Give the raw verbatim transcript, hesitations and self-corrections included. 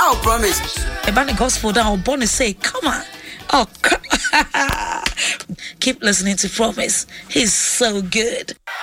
Oh, promise. About the gospel that I was born to say, come on. Oh, come. Keep listening to Promise. He's so good.